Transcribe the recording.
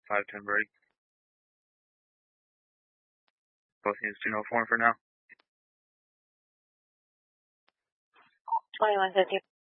510 break. Both units 204 for now. 2150.